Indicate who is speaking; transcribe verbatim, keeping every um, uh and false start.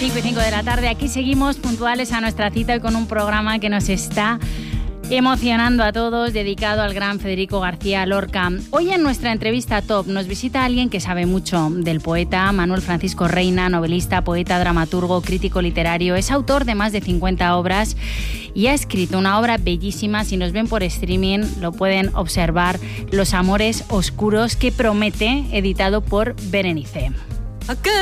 Speaker 1: cinco y cinco de la tarde. Aquí seguimos puntuales a nuestra cita y con un programa que nos está emocionando a todos, dedicado al gran Federico García Lorca. Hoy en nuestra entrevista top nos visita alguien que sabe mucho del poeta Manuel Francisco Reina, novelista, poeta, dramaturgo, crítico literario. Es autor de más de cincuenta obras y ha escrito una obra bellísima. Si nos ven por streaming lo pueden observar, Los amores oscuros que promete, editado por Berenice.